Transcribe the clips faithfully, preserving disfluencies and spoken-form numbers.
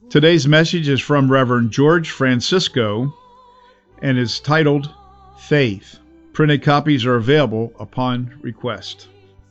Today's message is from Reverend George Francisco and is titled Faith. Printed copies are available upon request.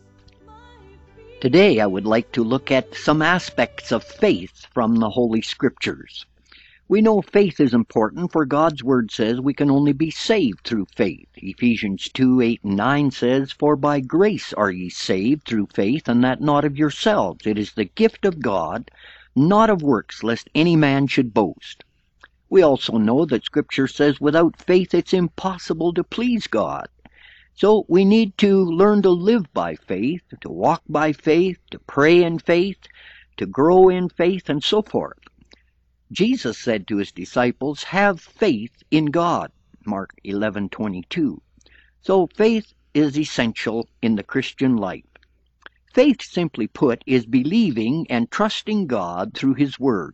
Today I would like to look at some aspects of faith from the Holy Scriptures. We know faith is important, for God's Word says we can only be saved through faith. Ephesians two, eight and nine says, "For by grace are ye saved through faith, and that not of yourselves. It is the gift of God, not of works, lest any man should boast." We also know that Scripture says without faith it's impossible to please God. So we need to learn to live by faith, to walk by faith, to pray in faith, to grow in faith, and so forth. Jesus said to his disciples, "Have faith in God," Mark eleven twenty-two. So faith is essential in the Christian life. Faith, simply put, is believing and trusting God through His Word.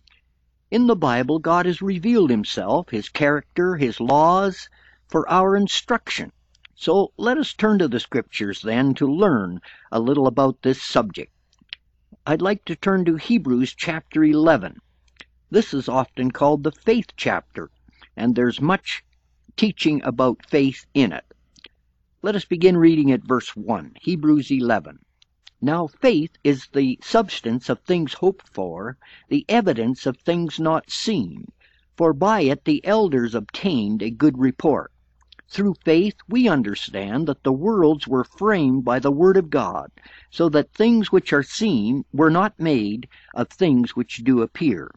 In the Bible, God has revealed Himself, His character, His laws, for our instruction. So let us turn to the Scriptures then to learn a little about this subject. I'd like to turn to Hebrews chapter eleven. This is often called the faith chapter, and there's much teaching about faith in it. Let us begin reading at verse one, Hebrews eleven. "Now faith is the substance of things hoped for, the evidence of things not seen. For by it the elders obtained a good report. Through faith we understand that the worlds were framed by the word of God, so that things which are seen were not made of things which do appear.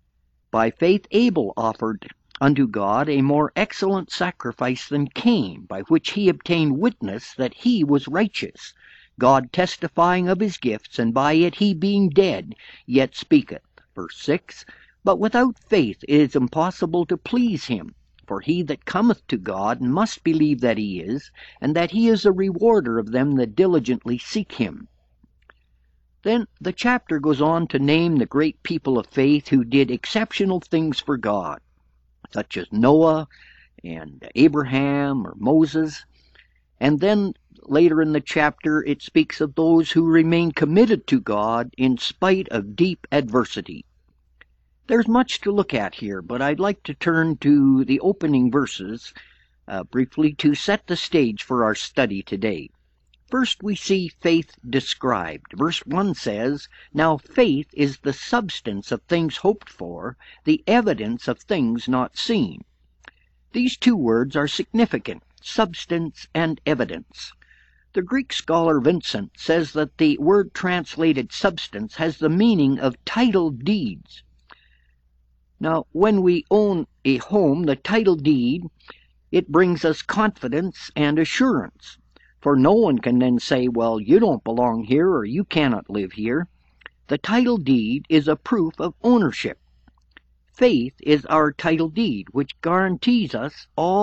By faith Abel offered unto God a more excellent sacrifice than Cain, by which he obtained witness that he was righteous, God testifying of his gifts, and by it he being dead yet speaketh." Verse six, "But without faith it is impossible to please him. For he that cometh to God must believe that he is, and that he is a rewarder of them that diligently seek him." Then the chapter goes on to name the great people of faith who did exceptional things for God, such as Noah and Abraham or Moses. And then later in the chapter it speaks of those who remain committed to God in spite of deep adversity. There's much to look at here, but I'd like to turn to the opening verses uh, briefly to set the stage for our study today. First, we see faith described. Verse one says, "Now faith is the substance of things hoped for, the evidence of things not seen." These two words are significant, substance and evidence. The Greek scholar Vincent says that the word translated substance has the meaning of title deeds. Now, when we own a home, the title deed, it brings us confidence and assurance. For no one can then say, "Well, you don't belong here," or "You cannot live here." The title deed is a proof of ownership. Faith is our title deed, which guarantees us all